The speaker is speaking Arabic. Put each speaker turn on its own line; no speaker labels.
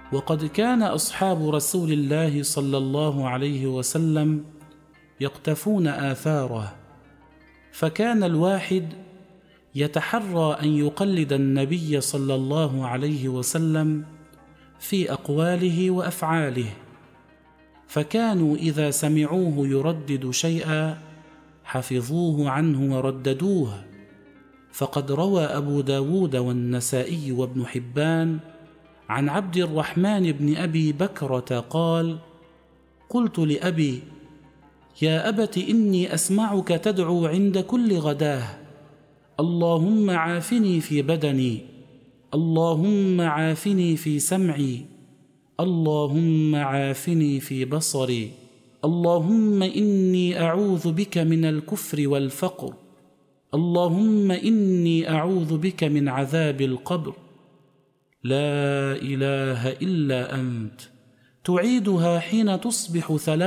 وقد كان أصحاب رسول الله صلى الله عليه وسلم يقتفون آثاره، فكان الواحد يتحرى أن يقلد النبي صلى الله عليه وسلم في أقواله وأفعاله، فكانوا إذا سمعوه يردد شيئا حفظوه عنه ورددوه. فقد روى أبو داود والنسائي وابن حبان عن عبد الرحمن بن أبي بكرة قال: قلت لأبي: يا أبت إني أسمعك تدعو عند كل غداه: اللهم عافني في بدني، اللهم عافني في سمعي، اللهم عافني في بصري، اللهم إني أعوذ بك من الكفر والفقر، اللهم إني أعوذ بك من عذاب القبر، لا إله إلا أنت. تعيدها حين تصبح 3